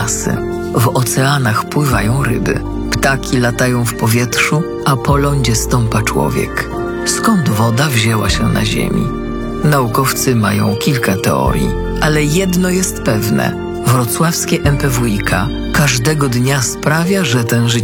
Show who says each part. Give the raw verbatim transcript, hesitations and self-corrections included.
Speaker 1: lasy. W oceanach pływają ryby. Ptaki latają w powietrzu, a po lądzie stąpa człowiek. Skąd woda wzięła się na ziemi? Naukowcy mają kilka teorii, ale jedno jest pewne. Wrocławskie M P W iK każdego dnia sprawia, że ten